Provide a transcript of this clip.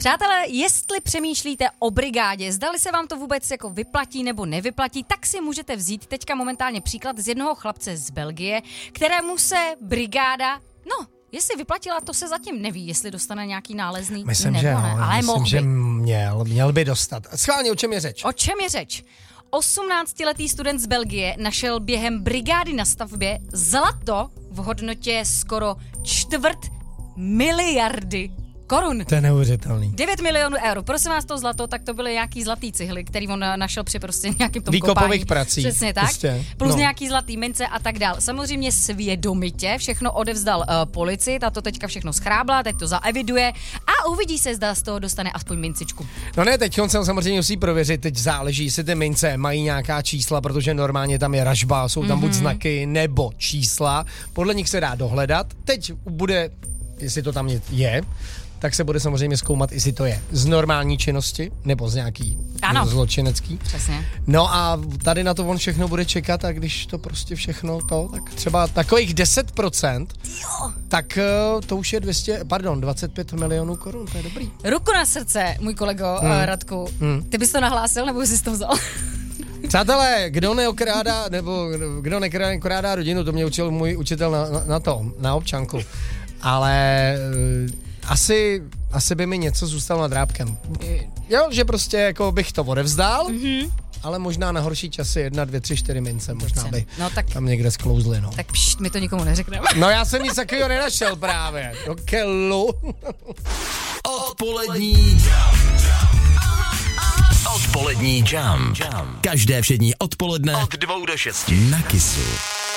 Přátelé, jestli přemýšlíte o brigádě, zdali se vám to vůbec jako vyplatí nebo nevyplatí, tak si můžete vzít teďka momentálně příklad z jednoho chlapce z Belgie, kterému se brigáda, jestli vyplatila, to se zatím neví, jestli dostane nějaký nálezný myslím, nebo že ne, ale myslím, že měl by dostat. Schválně, o čem je řeč? O čem je řeč? 18letý student z Belgie našel během brigády na stavbě zlato v hodnotě skoro 250 miliardy korun. To je neuvěřitelný. 9 milionů eur. Prosím vás, to zlato, tak to byly nějaký zlatý cihly, který on našel při prostě nějakým tom výkopových kopání. prací. Přesně tak. Prostě, Plus nějaký zlatý mince a tak dál. Samozřejmě svědomitě všechno odevzdal policii, ta to teďka všechno schrábla, teď to zaeviduje a uvidí se, zda z toho dostane aspoň mincičku. No ne, teď on se samozřejmě musí prověřit, teď záleží, jestli ty mince mají nějaká čísla, protože normálně tam je ražba, jsou tam buď znaky nebo čísla, podle nich se dá dohledat. Teď bude, jestli to tam je, tak se bude samozřejmě zkoumat, jestli to je z normální činnosti, nebo z nějaký zločinecký. Přesně. No a tady na to on všechno bude čekat a když to prostě všechno tak třeba takových 10%, tak to už je 25 milionů korun, to je dobrý. Ruku na srdce, můj kolego Radku, ty bys to nahlásil, nebo jsi to vzal? Přátelé, kdo neokrádá, nebo kdo nekrádá rodinu, to mě učil můj učitel na občanku. Ale asi by mi něco zůstalo nad drápkem. Jo, že prostě jako bych to odevzdal, ale možná na horší časy 1, 2, 3, 4 mince, možná by tam někde sklouzly, no. Tak my to nikomu neřekneme. No já jsem nic takového nenašel právě. Do kelu. Odpolední jam. Každé všední odpoledne od 2 do 6 na Kissu.